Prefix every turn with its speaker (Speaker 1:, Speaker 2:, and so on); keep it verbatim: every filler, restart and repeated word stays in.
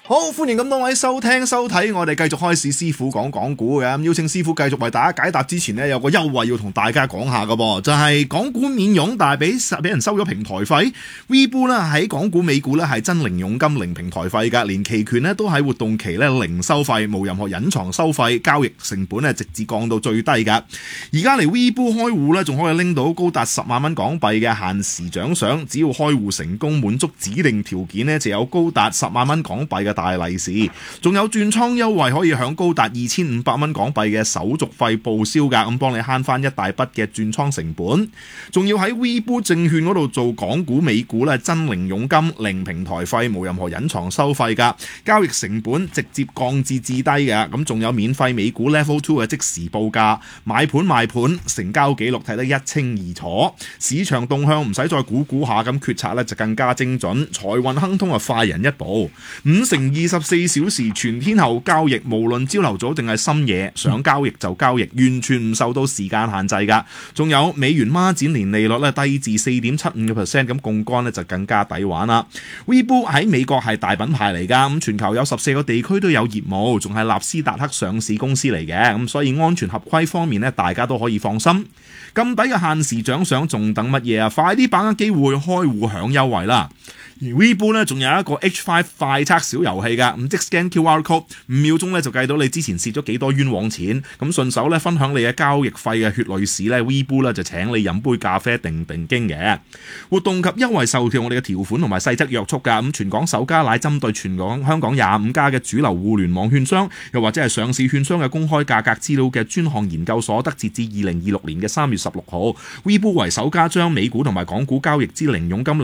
Speaker 1: 好，歡迎咁多位收聽收睇，我哋繼續開始師傅講港股嘅。咁邀請師傅繼續為大家解答之前呢，有個優惠要同大家講下嘅噃，就係、是、港股免佣，但係俾俾人收咗平台費。Weibo 咧喺港股美股咧係真零佣金、零平台費㗎，連期權咧都喺活動期咧零收費，冇任何隱藏收費，交易成本咧直至降到最低㗎。而家嚟 Weibo 開戶咧，仲可以拎到高達十萬蚊港幣嘅限時獎賞，只要開戶成功滿足指定條件呢，就有高達十萬蚊港幣嘅大利是，仲有轉倉優惠可以享高達二千五百蚊港幣嘅手續費報銷㗎，咁幫你慳翻一大筆嘅轉倉成本。仲要喺 Weibo 證券嗰度做港股美股咧，真零佣金、零平台費，冇任何隱藏收費㗎，交易成本直接降至至低嘅。咁仲有免費美股 Level Two 嘅即時報價、買盤賣盤、成交記錄睇得一清二楚，市場動向唔使再估估下，咁決策咧就更加精準，財運亨通啊快人一步，五成二十四小時全天候交易，無論朝頭早定係深夜，想交易就交易，完全唔受到時間限制㗎。仲有美元孖展年利率咧低至四點七五嘅 percent， 咁槓桿咧就更加抵玩啦。Weibo 喺美國係大品牌嚟㗎，咁全球有十四個地區都有業務，仲係納斯達克上市公司嚟嘅，咁所以安全合規方面咧大家都可以放心。咁抵嘅限時獎賞仲等乜嘢啊？快啲把握機會開戶享優惠啦！而 Weibo 咧仲有一個 H 五 快測小遊戲㗎，咁即 scan Q R code， 五秒鐘咧就計到你之前蝕咗幾多冤枉錢，咁順手咧分享你嘅交易費嘅血淚史咧 ，Weibo 咧就請你飲杯咖啡定定經嘅。活動及優惠受條我哋嘅條款同埋細則約束㗎，咁全港首家奶針對全港香港廿五家嘅主流互聯網券商，又或者係上市券商嘅公開價格資料嘅專項研究所得，截至二零二六年嘅三月十六號，Weibo 為首家將美股同埋港股交易之零佣金